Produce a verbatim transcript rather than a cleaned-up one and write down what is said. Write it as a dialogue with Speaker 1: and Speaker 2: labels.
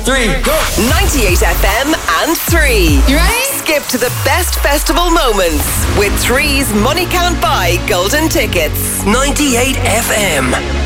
Speaker 1: three, go!
Speaker 2: ninety-eight F M and three.
Speaker 3: You ready?
Speaker 2: Skip to the best festival moments with three's Money Can't Buy golden tickets.
Speaker 1: ninety-eight F M.